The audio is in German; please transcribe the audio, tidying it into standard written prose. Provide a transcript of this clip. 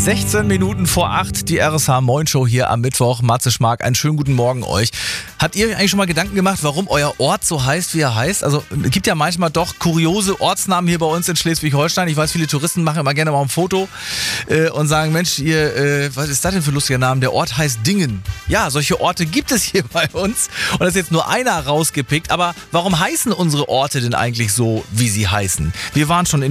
16 Minuten vor 8, die RSH Moin Show hier am Mittwoch. Matze Schmark, einen schönen guten Morgen euch. Habt ihr euch eigentlich schon mal Gedanken gemacht, warum euer Ort so heißt, wie er heißt? Also es gibt ja manchmal doch kuriose Ortsnamen hier bei uns in Schleswig-Holstein. Ich weiß, viele Touristen machen immer gerne mal ein Foto und sagen, Mensch, ihr, was ist das denn für ein lustiger Name? Der Ort heißt Dingen. Ja, solche Orte gibt es hier bei uns. Und da ist jetzt nur einer rausgepickt. Aber warum heißen unsere Orte denn eigentlich so, wie sie heißen? Wir waren schon in